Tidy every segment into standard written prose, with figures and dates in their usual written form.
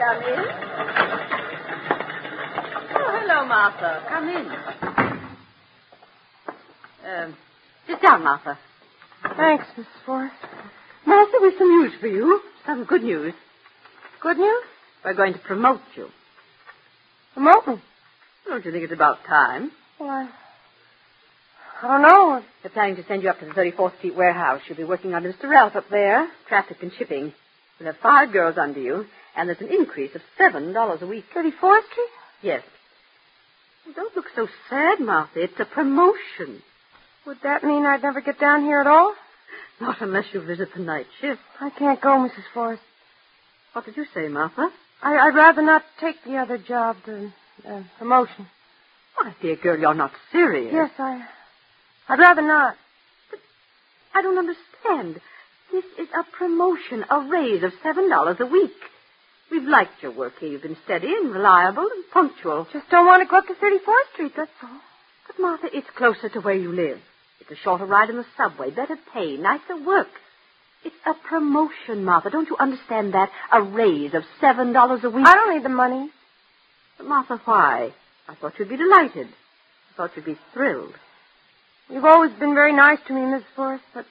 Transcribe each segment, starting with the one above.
come in? Oh, hello, Martha. Come in. Sit down, Martha. Thanks, Mrs. Forrest. Martha, we've some news for you. Some good news. Good news? We're going to promote you. Promote me? Don't you think it's about time? Well, I don't know. They're planning to send you up to the 34th Street warehouse. You'll be working under Mr. Ralph up there, traffic and shipping. You'll have 5 girls under you, and there's an increase of $7 a week. 34th Street? Yes. Well, don't look so sad, Martha. It's a promotion. Would that mean I'd never get down here at all? Not unless you visit the night shift. I can't go, Mrs. Forrest. What did you say, Martha? I'd rather not take the other job, the promotion. My dear girl, you're not serious. Yes, I'd rather not. But I don't understand. This is a promotion, a raise of $7 a week. We've liked your work here. You've been steady and reliable and punctual. Just don't want to go up to 34th Street, that's all. But, Martha, it's closer to where you live. It's a shorter ride in the subway, better pay, nicer work. It's a promotion, Martha. Don't you understand that? A raise of $7 a week. I don't need the money. But, Martha, why? I thought you'd be delighted. I thought you'd be thrilled. You've always been very nice to me, Mrs. Forrest, but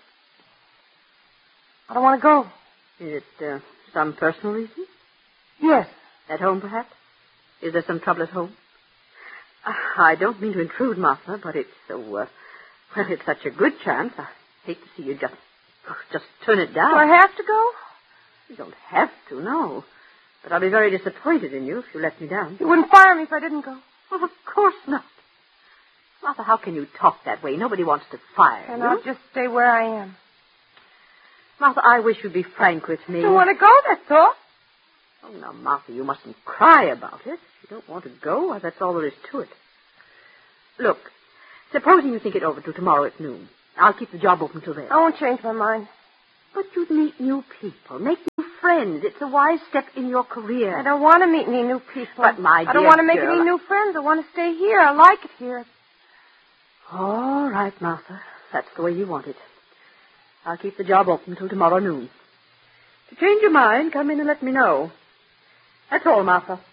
I don't want to go. Is it some personal reason? Yes. At home, perhaps? Is there some trouble at home? I don't mean to intrude, Martha, but it's so, well, it's such a good chance. I hate to see you just turn it down. Do I have to go? You don't have to, no. But I'll be very disappointed in you if you let me down. You wouldn't fire me if I didn't go. Well, of course not. Martha, how can you talk that way? Nobody wants to fire And you. I'll just stay where I am. Martha, I wish you'd be frank with me. I don't want to go, that's all. Oh, now, Martha, you mustn't cry about it. If you don't want to go, well, that's all there is to it. Look, supposing you think it over till tomorrow at noon. I'll keep the job open till then. I won't change my mind. But you'd meet new people, make new friends. It's a wise step in your career. I don't want to meet any new people. But, my dear I don't want to make girl, any new friends. I want to stay here. I like it here. All right, Martha. That's the way you want it. I'll keep the job open till tomorrow noon. If you change your mind, come in and let me know. That's all, Martha.